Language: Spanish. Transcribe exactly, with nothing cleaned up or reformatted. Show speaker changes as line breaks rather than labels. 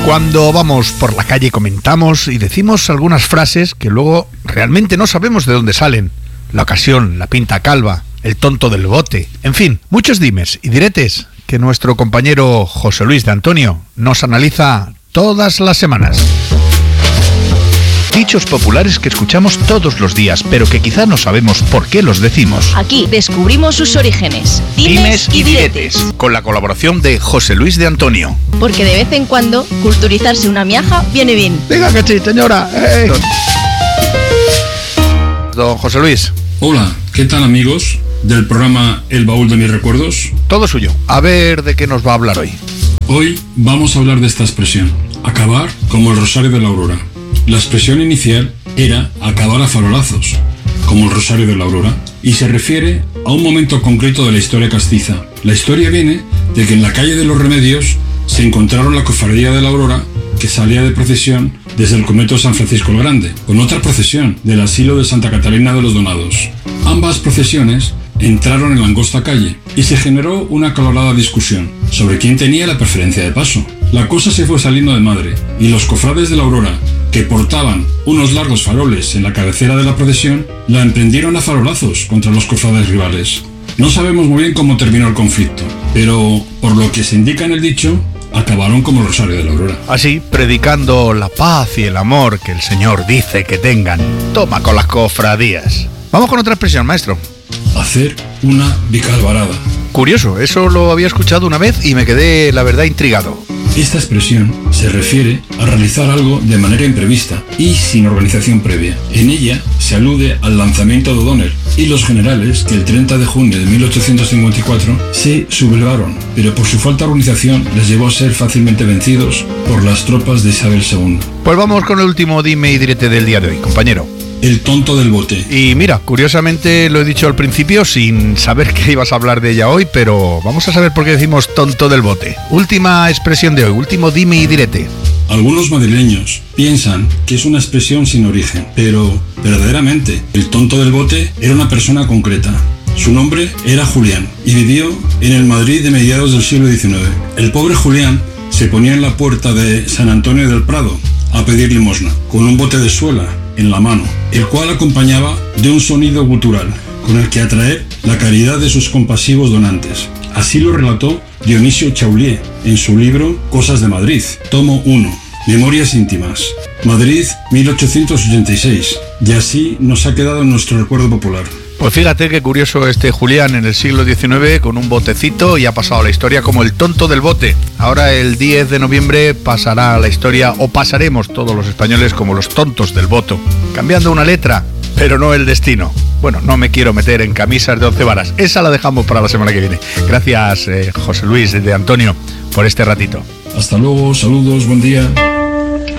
Cuando vamos por la calle comentamos y decimos algunas frases que luego realmente no sabemos de dónde salen. La ocasión, la pinta calva, el tonto del bote, en fin, muchos dimes y diretes que nuestro compañero José Luis de Antonio nos analiza todas las semanas. Dichos populares que escuchamos todos los días, pero que quizá no sabemos por qué los decimos.
Aquí descubrimos sus orígenes.
Dimes y diretes. Con la colaboración de José Luis de Antonio.
Porque de vez en cuando, culturizarse una miaja viene bien.
Diga que sí, señora. Eh. Don José Luis.
Hola, ¿qué tal, amigos del programa El Baúl de mis Recuerdos?
Todo suyo. A ver de qué nos va a hablar hoy.
Hoy vamos a hablar de esta expresión: acabar como el rosario de la aurora. La expresión inicial era acabar a farolazos, como el rosario de la aurora, y se refiere a un momento concreto de la historia castiza. La historia viene de que en la calle de los Remedios se encontraron la cofradía de la aurora, que salía de procesión desde el convento de San Francisco el Grande, con otra procesión del asilo de Santa Catalina de los Donados. Ambas procesiones entraron en la angosta calle y se generó una acalorada discusión sobre quién tenía la preferencia de paso. La cosa se fue saliendo de madre y los cofrades de la aurora, que portaban unos largos faroles en la cabecera de la procesión, la emprendieron a farolazos contra los cofrades rivales. No sabemos muy bien cómo terminó el conflicto, pero por lo que se indica en el dicho, acabaron como el rosario de la aurora.
Así, predicando la paz y el amor que el Señor dice que tengan. Toma con las cofradías. Vamos con otra expresión, maestro.
Hacer una bicalvarada.
Curioso, eso lo había escuchado una vez y me quedé, la verdad, intrigado.
Esta expresión se refiere a realizar algo de manera imprevista y sin organización previa. En ella se alude al lanzamiento de O'Donnell y los generales que el treinta de junio de mil ochocientos cincuenta y cuatro se sublevaron, pero por su falta de organización les llevó a ser fácilmente vencidos por las tropas de Isabel segunda.
Pues vamos con el último dime y direte del día de hoy, compañero.
El tonto del bote.
Y mira, curiosamente lo he dicho al principio sin saber que ibas a hablar de ella hoy, pero vamos a saber por qué decimos tonto del bote. Última expresión de hoy, último dime y direte.
Algunos madrileños piensan que es una expresión sin origen, pero verdaderamente el tonto del bote era una persona concreta. Su nombre era Julián y vivió en el Madrid de mediados del siglo diecinueve. El pobre Julián se ponía en la puerta de San Antonio del Prado a pedir limosna, con un bote de suela en la mano, el cual acompañaba de un sonido gutural, con el que atraer la caridad de sus compasivos donantes. Así lo relató Dionisio Chaulier en su libro Cosas de Madrid, tomo uno, Memorias íntimas, Madrid mil ochocientos ochenta y seis, y así nos ha quedado en nuestro recuerdo popular.
Pues fíjate qué curioso este Julián en el siglo diecinueve con un botecito y ha pasado a la historia como el tonto del bote. Ahora el diez de noviembre pasará a la historia, o pasaremos todos los españoles como los tontos del voto, cambiando una letra, pero no el destino. Bueno, no me quiero meter en camisas de once varas, esa la dejamos para la semana que viene. Gracias, eh, José Luis de Antonio, por este ratito.
Hasta luego, saludos, buen día.